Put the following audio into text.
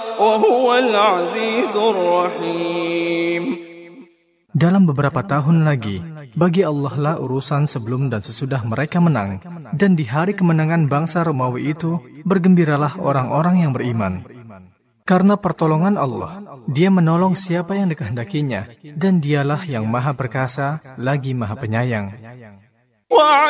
وهو العزيز الرحيم. Dalam beberapa tahun lagi, bagi Allah lah urusan sebelum dan sesudah mereka menang. Dan di hari kemenangan bangsa Romawi itu, bergembiralah orang-orang yang beriman. Karena pertolongan Allah, Dia menolong siapa yang dikehendakinya, dan Dialah yang Maha Perkasa, lagi Maha Penyayang.